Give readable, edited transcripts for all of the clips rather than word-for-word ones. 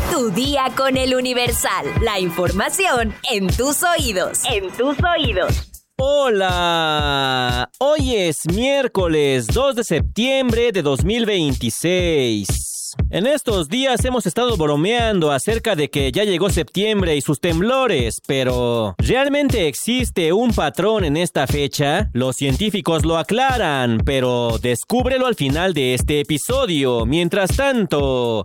Tu día con el Universal. La información en tus oídos. Hola, hoy es miércoles 2 de septiembre de 2026. En estos días hemos estado bromeando acerca de que ya llegó septiembre y sus temblores, pero ¿realmente existe un patrón en esta fecha? Los científicos lo aclaran, pero descúbrelo al final de este episodio. Mientras tanto,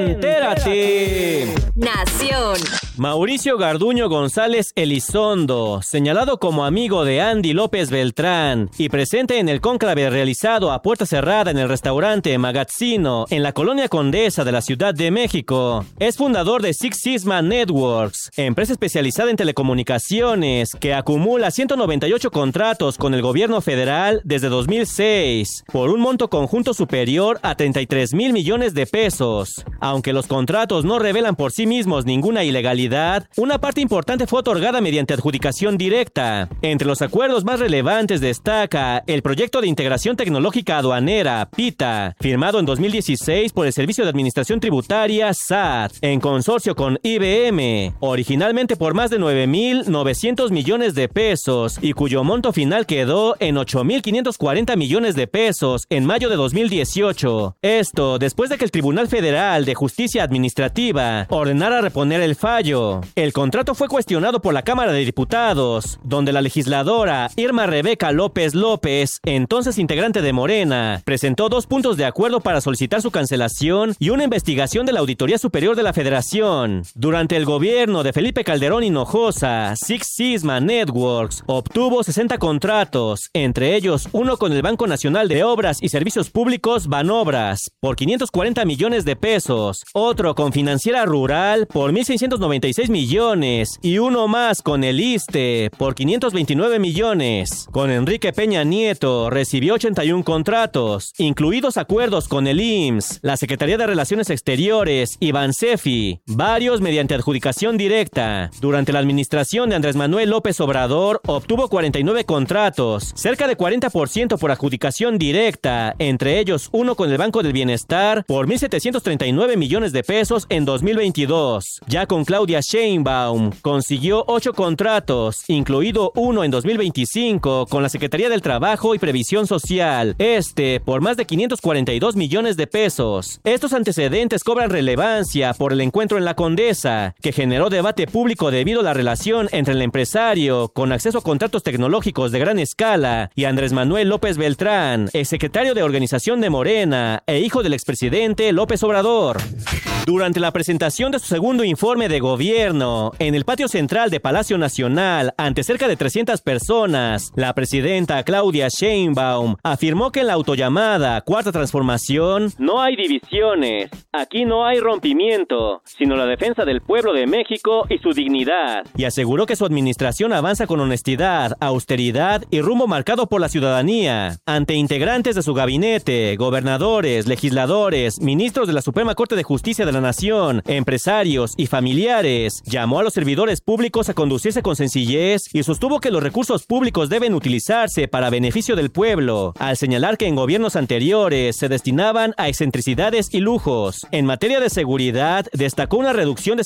¡entérate! Nación. Mauricio Garduño González Elizondo, señalado como amigo de Andy López Beltrán y presente en el cónclave realizado a puerta cerrada en el restaurante Magazzino en la colonia Condesa de la Ciudad de México, es fundador de Six Sigma Networks, empresa especializada en telecomunicaciones que acumula 198 contratos con el gobierno federal desde 2006 por un monto conjunto superior a 33,000 millones de pesos. Aunque los contratos no revelan por sí mismos ninguna ilegalidad, una parte importante fue otorgada mediante adjudicación directa. Entre los acuerdos más relevantes destaca el Proyecto de Integración Tecnológica Aduanera, PITA, firmado en 2016 por el Servicio de Administración Tributaria, SAT, en consorcio con IBM, originalmente por más de 9,900 millones de pesos y cuyo monto final quedó en 8,540 millones de pesos en mayo de 2018. Esto después de que el Tribunal Federal de Justicia Administrativa ordenara reponer el fallo. El contrato fue cuestionado por la Cámara de Diputados, donde la legisladora Irma Rebeca López López, entonces integrante de Morena, presentó 2 puntos de acuerdo para solicitar su cancelación y una investigación de la Auditoría Superior de la Federación. Durante el gobierno de Felipe Calderón Hinojosa, Six Sigma Networks obtuvo 60 contratos, entre ellos uno con el Banco Nacional de Obras y Servicios Públicos Banobras, por 540 millones de pesos, otro con Financiera Rural por 1,696 millones y uno más con el ISSSTE por 529 millones. Con Enrique Peña Nieto recibió 81 contratos, incluidos acuerdos con el IMSS, la Secretaría de Relaciones Exteriores y Bansefi, varios mediante adjudicación directa. Durante la administración de Andrés Manuel López Obrador obtuvo 49 contratos, cerca de 40% por adjudicación directa, entre ellos uno con el Banco del Bienestar por 1,739 millones de pesos en 2022. Ya con Claudia Sheinbaum consiguió 8 contratos, incluido uno en 2025 con la Secretaría del Trabajo y Previsión Social, por más de 542 millones de pesos. Estos antecedentes cobran relevancia por el encuentro en la Condesa, que generó debate público debido a la relación entre el empresario, con acceso a contratos tecnológicos de gran escala, y Andrés Manuel López Beltrán, exsecretario de Organización de Morena e hijo del expresidente López Obrador. Durante la presentación de su segundo informe de gobierno, en el patio central de Palacio Nacional, ante cerca de 300 personas, la presidenta Claudia Sheinbaum afirmó que en la autollamada Cuarta Transformación no hay divisiones, aquí no hay rompimiento, sino la defensa del pueblo de México y su dignidad. Y aseguró que su administración avanza con honestidad, austeridad y rumbo marcado por la ciudadanía. Ante integrantes de su gabinete, gobernadores, legisladores, ministros de la Suprema Corte de Justicia de la Nación, empresarios y familiares, llamó a los servidores públicos a conducirse con sencillez y sostuvo que los recursos públicos deben utilizarse para beneficio del pueblo, al señalar que en gobiernos anteriores se destinaban a excentricidades y lujos. En materia de seguridad, destacó una reducción de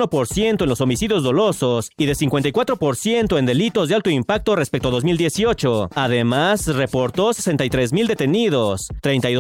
51% en los homicidios dolosos y de 54% en delitos de alto impacto respecto a 2018. Además, reportó 63,000 detenidos,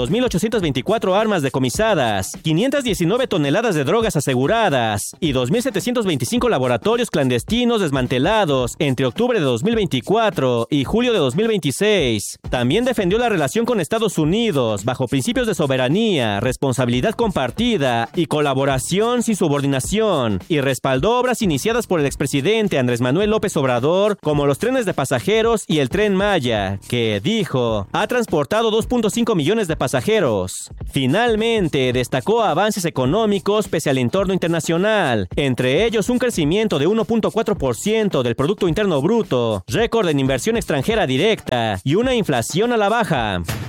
32,824 armas decomisadas, 519 toneladas de drogas aseguradas y 2,725 laboratorios clandestinos desmantelados entre octubre de 2024 y julio de 2026. También defendió la relación con Estados Unidos bajo principios de soberanía, responsabilidad compartida y colaboración sin subordinación, y respaldó obras iniciadas por el expresidente Andrés Manuel López Obrador, como los trenes de pasajeros y el Tren Maya, que, dijo, ha transportado 2,5 millones de pasajeros. Finalmente, destacó avances económicos pese al entorno internacional, entre ellos un crecimiento de 1,4% del Producto Interno Bruto, récord en inversión extranjera directa y una inflación a la baja.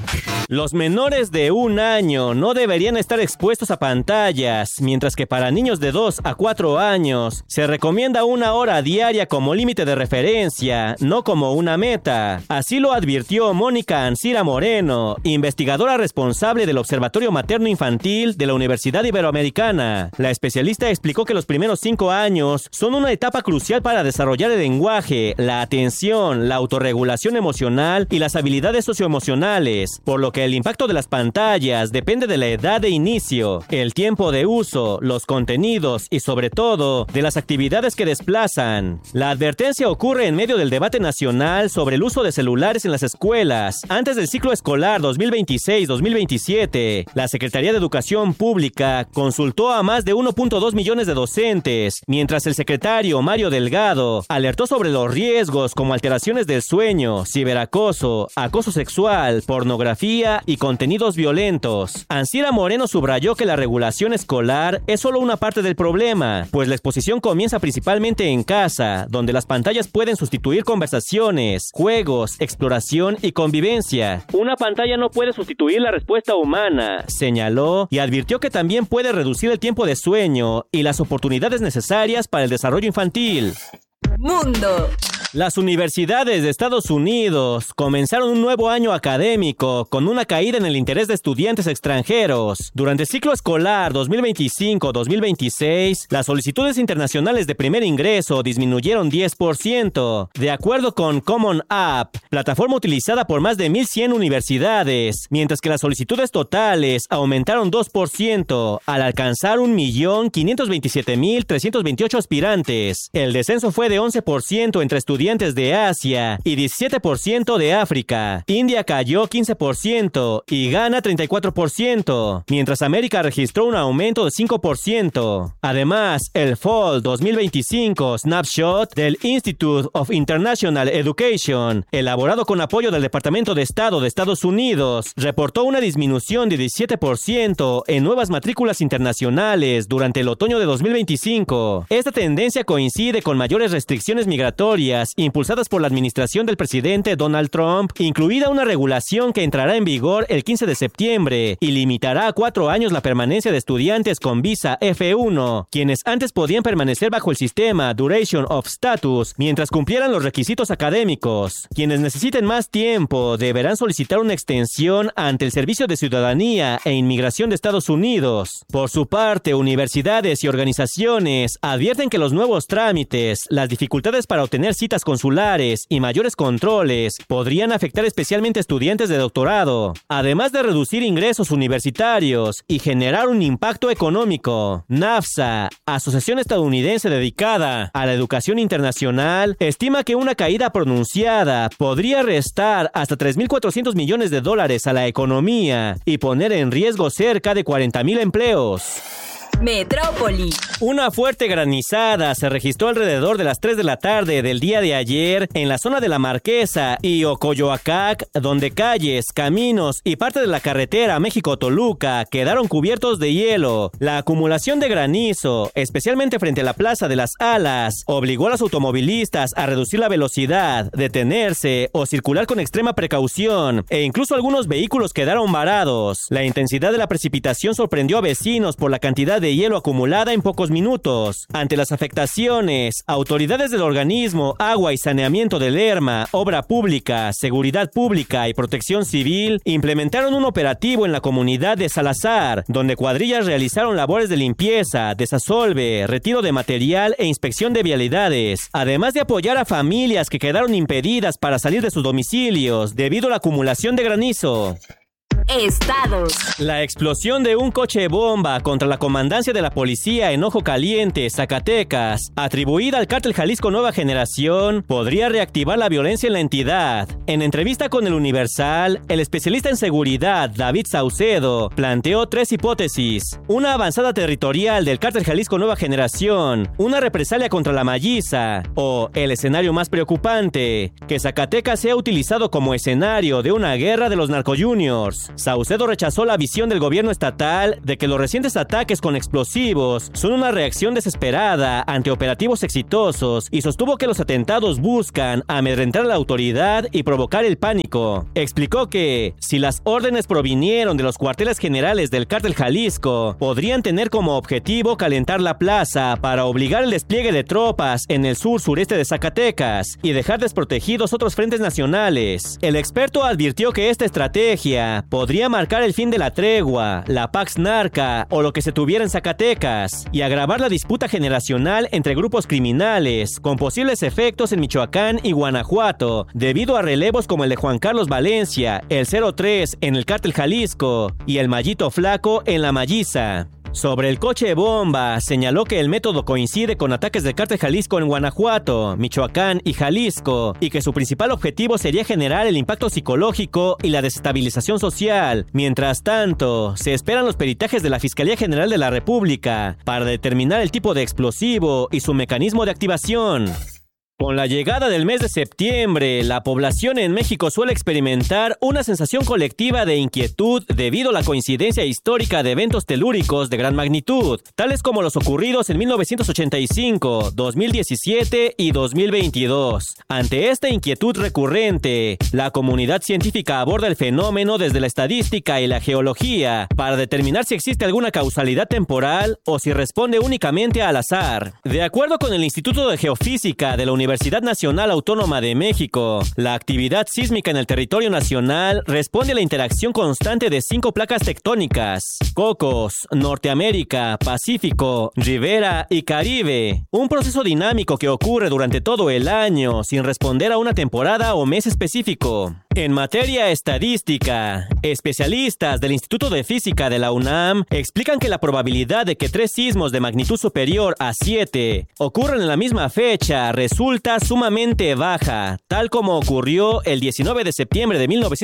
Los menores de 1 año no deberían estar expuestos a pantallas, mientras que para niños de 2 a 4 años se recomienda 1 hora diaria como límite de referencia, no como una meta. Así lo advirtió Mónica Ancira Moreno, investigadora responsable del Observatorio Materno Infantil de la Universidad Iberoamericana. La especialista explicó que los primeros 5 años son una etapa crucial para desarrollar el lenguaje, la atención, la autorregulación emocional y las habilidades socioemocionales, por lo que el impacto de las pantallas depende de la edad de inicio, el tiempo de uso, los contenidos y sobre todo de las actividades que desplazan. La advertencia ocurre en medio del debate nacional sobre el uso de celulares en las escuelas. Antes del ciclo escolar 2026-2027, la Secretaría de Educación Pública consultó a más de 1.2 millones de docentes, mientras el secretario Mario Delgado alertó sobre los riesgos como alteraciones del sueño, ciberacoso, acoso sexual, pornografía y contenidos violentos. Ancira Moreno subrayó que la regulación escolar es solo una parte del problema, pues la exposición comienza principalmente en casa, donde las pantallas pueden sustituir conversaciones, juegos, exploración y convivencia. Una pantalla no puede sustituir la respuesta humana, señaló, y advirtió que también puede reducir el tiempo de sueño y las oportunidades necesarias para el desarrollo infantil. Mundo. Las universidades de Estados Unidos comenzaron un nuevo año académico con una caída en el interés de estudiantes extranjeros. Durante el ciclo escolar 2025-2026, las solicitudes internacionales de primer ingreso disminuyeron 10%, de acuerdo con Common App, plataforma utilizada por más de 1,100 universidades, mientras que las solicitudes totales aumentaron 2% al alcanzar 1,527,328 aspirantes. El descenso fue de 11% entre estudiantes de Asia y 17% de África. India cayó 15% y Ghana 34%, mientras América registró un aumento de 5%. Además, el Fall 2025 Snapshot del Institute of International Education, elaborado con apoyo del Departamento de Estado de Estados Unidos, reportó una disminución de 17% en nuevas matrículas internacionales durante el otoño de 2025. Esta tendencia coincide con mayores restricciones migratorias impulsadas por la administración del presidente Donald Trump, incluida una regulación que entrará en vigor el 15 de septiembre y limitará a 4 años la permanencia de estudiantes con visa F1, quienes antes podían permanecer bajo el sistema Duration of Status mientras cumplieran los requisitos académicos. Quienes necesiten más tiempo deberán solicitar una extensión ante el Servicio de Ciudadanía e Inmigración de Estados Unidos. Por su parte, universidades y organizaciones advierten que los nuevos trámites, las dificultades para obtener citas consulares y mayores controles podrían afectar especialmente a estudiantes de doctorado, además de reducir ingresos universitarios y generar un impacto económico. NAFSA, asociación estadounidense dedicada a la educación internacional, estima que una caída pronunciada podría restar hasta $3,400 millones a la economía y poner en riesgo cerca de 40,000 empleos. Metrópoli. Una fuerte granizada se registró alrededor de las 3 de la tarde del día de ayer en la zona de La Marquesa y Ocoyoacac, donde calles, caminos y parte de la carretera México-Toluca quedaron cubiertos de hielo. La acumulación de granizo, especialmente frente a la Plaza de las Alas, obligó a los automovilistas a reducir la velocidad, detenerse o circular con extrema precaución, e incluso algunos vehículos quedaron varados. La intensidad de la precipitación sorprendió a vecinos por la cantidad de hielo acumulada en pocos minutos. Ante las afectaciones, autoridades del organismo Agua y Saneamiento de Lerma, Obra Pública, Seguridad Pública y Protección Civil implementaron un operativo en la comunidad de Salazar, donde cuadrillas realizaron labores de limpieza, desasolve, retiro de material e inspección de vialidades, además de apoyar a familias que quedaron impedidas para salir de sus domicilios debido a la acumulación de granizo. Estados. La explosión de un coche bomba contra la comandancia de la policía en Ojo Caliente, Zacatecas, atribuida al cártel Jalisco Nueva Generación, podría reactivar la violencia en la entidad. En entrevista con El Universal, el especialista en seguridad David Saucedo planteó 3 hipótesis: una avanzada territorial del cártel Jalisco Nueva Generación, una represalia contra la Malliza, o el escenario más preocupante, que Zacatecas sea utilizado como escenario de una guerra de los narcojuniors. Saucedo rechazó la visión del gobierno estatal de que los recientes ataques con explosivos son una reacción desesperada ante operativos exitosos y sostuvo que los atentados buscan amedrentar a la autoridad y provocar el pánico. Explicó que, si las órdenes provinieron de los cuarteles generales del Cártel Jalisco, podrían tener como objetivo calentar la plaza para obligar el despliegue de tropas en el sur-sureste de Zacatecas y dejar desprotegidos otros frentes nacionales. El experto advirtió que esta estrategia podría marcar el fin de la tregua, la Pax Narca o lo que se tuviera en Zacatecas y agravar la disputa generacional entre grupos criminales, con posibles efectos en Michoacán y Guanajuato, debido a relevos como el de Juan Carlos Valencia, el 03 en el Cártel Jalisco y el Mallito Flaco en la Malliza. Sobre el coche bomba, señaló que el método coincide con ataques del Cártel Jalisco en Guanajuato, Michoacán y Jalisco, y que su principal objetivo sería generar el impacto psicológico y la desestabilización social. Mientras tanto, se esperan los peritajes de la Fiscalía General de la República para determinar el tipo de explosivo y su mecanismo de activación. Con la llegada del mes de septiembre, la población en México suele experimentar una sensación colectiva de inquietud debido a la coincidencia histórica de eventos telúricos de gran magnitud, tales como los ocurridos en 1985, 2017 y 2022. Ante esta inquietud recurrente, la comunidad científica aborda el fenómeno desde la estadística y la geología para determinar si existe alguna causalidad temporal o si responde únicamente al azar. De acuerdo con el Instituto de Geofísica de la Universidad Nacional Autónoma de México, la actividad sísmica en el territorio nacional responde a la interacción constante de 5 placas tectónicas: Cocos, Norteamérica, Pacífico, Ribera y Caribe. Un proceso dinámico que ocurre durante todo el año sin responder a una temporada o mes específico. En materia estadística, especialistas del Instituto de Física de la UNAM explican que la probabilidad de que 3 sismos de magnitud superior a 7 ocurran en la misma fecha resulta sumamente baja, tal como ocurrió el 19 de septiembre de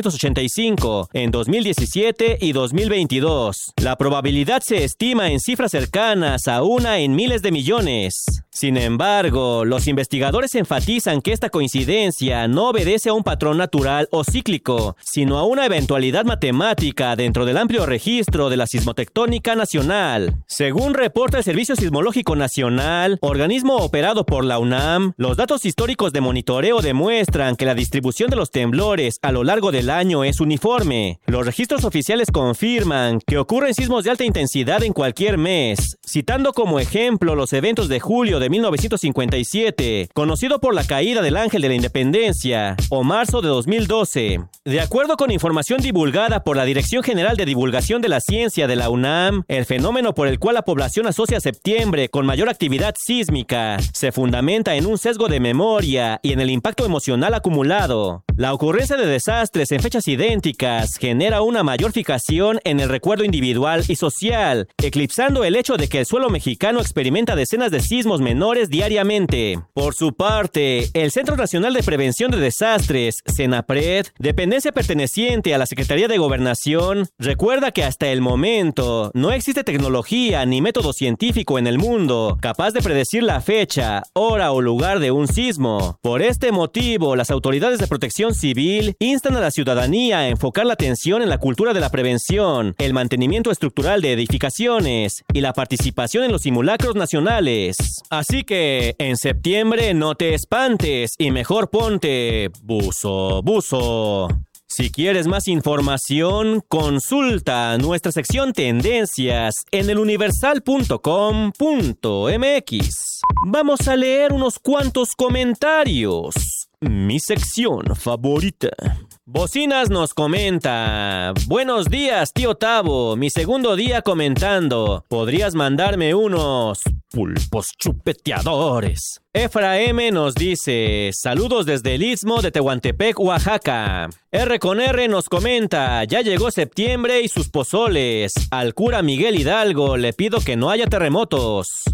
1985, en 2017 y 2022. La probabilidad se estima en cifras cercanas a 1 en miles de millones. Sin embargo, los investigadores enfatizan que esta coincidencia no obedece a un patrón natural o cíclico, sino a una eventualidad matemática dentro del amplio registro de la sismotectónica nacional. Según reporta el Servicio Sismológico Nacional, organismo operado por la UNAM, los datos históricos de monitoreo demuestran que la distribución de los temblores a lo largo del año es uniforme. Los registros oficiales confirman que ocurren sismos de alta intensidad en cualquier mes, citando como ejemplo los eventos de julio de 1957, conocido por la caída del Ángel de la Independencia, o marzo de 2012. De acuerdo con información divulgada por la Dirección General de Divulgación de la Ciencia de la UNAM, el fenómeno por el cual la población asocia septiembre con mayor actividad sísmica se fundamenta en un sesgo de memoria y en el impacto emocional acumulado. La ocurrencia de desastres en fechas idénticas genera una mayor fijación en el recuerdo individual y social, eclipsando el hecho de que el suelo mexicano experimenta decenas de sismos menores diariamente. Por su parte, el Centro Nacional de Prevención de Desastres, CENAPRED, dependencia perteneciente a la Secretaría de Gobernación, recuerda que hasta el momento no existe tecnología ni método científico en el mundo capaz de predecir la fecha, hora o lugar de un sismo. Por este motivo, las autoridades de protección civil instan a la ciudadanía a enfocar la atención en la cultura de la prevención, el mantenimiento estructural de edificaciones y la participación en los simulacros nacionales. Así que, en septiembre no te espantes y mejor ponte buzo. Si quieres más información, consulta nuestra sección Tendencias en eluniversal.com.mx. Vamos a leer unos cuantos comentarios. Mi sección favorita. Bocinas nos comenta: buenos días, tío Tavo, mi segundo día comentando. ¿Podrías mandarme unos pulpos chupeteadores? Efra M nos dice: saludos desde el Istmo de Tehuantepec, Oaxaca. R con R nos comenta: ya llegó septiembre y sus pozoles. Al cura Miguel Hidalgo le pido que no haya terremotos.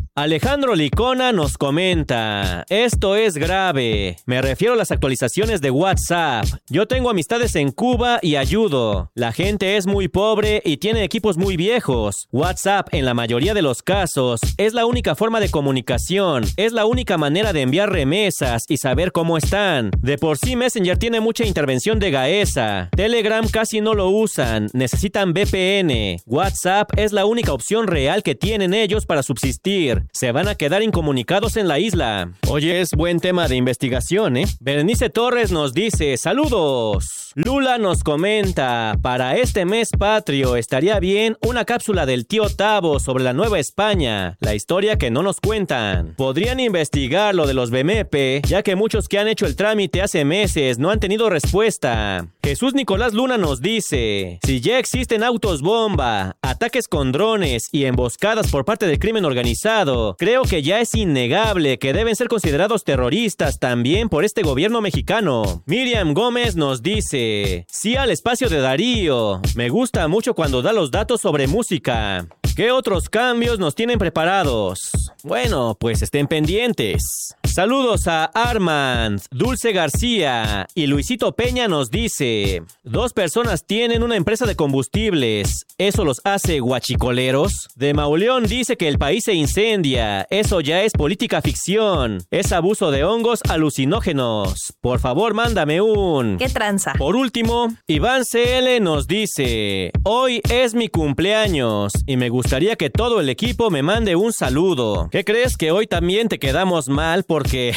Alejandro Licona nos comenta: esto es grave. Me refiero a las actualizaciones de WhatsApp. Yo tengo amistades en Cuba y ayudo. La gente es muy pobre y tiene equipos muy viejos. WhatsApp, en la mayoría de los casos, es la única forma de comunicación. Es la única manera de enviar remesas y saber cómo están. De por sí, Messenger tiene mucha intervención de Gaesa. Telegram casi no lo usan. Necesitan VPN. WhatsApp es la única opción real que tienen ellos para subsistir. Se van a quedar incomunicados en la isla. Oye, es buen tema de investigación, ¿eh? Berenice Torres nos dice: ¡saludos! Lula nos comenta: para este mes patrio estaría bien una cápsula del tío Tavo sobre la Nueva España, la historia que no nos cuentan. Podrían investigar lo de los BMP, ya que muchos que han hecho el trámite hace meses no han tenido respuesta. Jesús Nicolás Luna nos dice: si ya existen autos bomba, ataques con drones y emboscadas por parte del crimen organizado, creo que ya es innegable que deben ser considerados terroristas también por este gobierno mexicano. Miriam Gómez nos dice: sí al espacio de Darío. Me gusta mucho cuando da los datos sobre música. ¿Qué otros cambios nos tienen preparados? Bueno, pues estén pendientes. Saludos a Armand, Dulce García y Luisito Peña nos dice: 2 personas tienen una empresa de combustibles. ¿Eso los hace guachicoleros? De Mauleón dice que el país se incendia. Eso ya es política ficción. Es abuso de hongos alucinógenos. Por favor, mándame un... ¿Qué tranza? Por último, Iván CL nos dice: hoy es mi cumpleaños y me gustaría que todo el equipo me mande un saludo. ¿Qué crees? Que hoy también te quedamos mal porque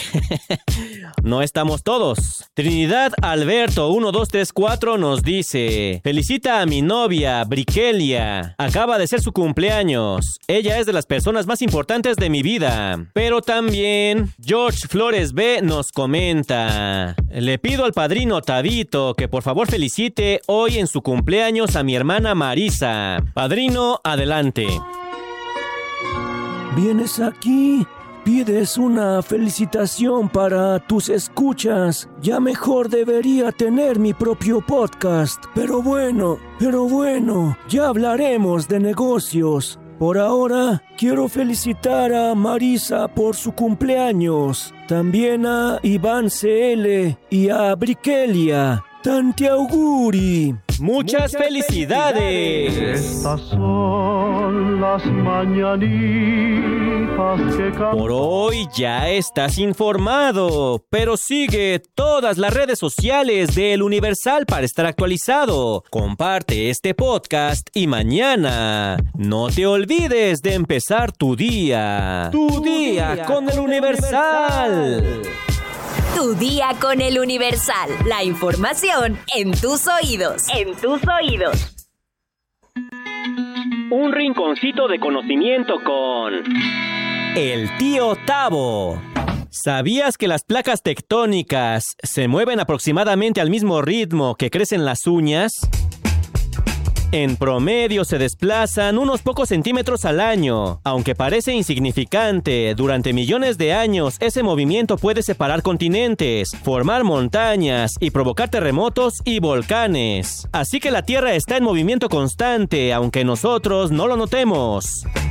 no estamos todos. Trinidad Alberto 1234 nos dice: felicita a mi novia Briquelia. Acaba de ser su cumpleaños. Ella es de las personas más importantes de mi vida. Pero también George Flores B nos comenta: le pido al padrino Tabito que por favor felicite hoy en su cumpleaños a mi hermana Marisa. Padrino, adelante. Vienes aquí, pides una felicitación para tus escuchas. Ya mejor debería tener mi propio podcast. Pero bueno, ya hablaremos de negocios. Por ahora, quiero felicitar a Marisa por su cumpleaños. También a Iván CL y a Briquelia. Tanti auguri. ¡Muchas felicidades! Estas son las mañanitas que cantan. Por hoy ya estás informado, pero sigue todas las redes sociales de El Universal para estar actualizado. Comparte este podcast y mañana no te olvides de empezar tu día. Tu día con El Universal. Tu día con El Universal. La información en tus oídos. En tus oídos. Un rinconcito de conocimiento con el tío Tavo. ¿Sabías que las placas tectónicas se mueven aproximadamente al mismo ritmo que crecen las uñas? En promedio se desplazan unos pocos centímetros al año. Aunque parece insignificante, durante millones de años ese movimiento puede separar continentes, formar montañas y provocar terremotos y volcanes. Así que la Tierra está en movimiento constante, aunque nosotros no lo notemos.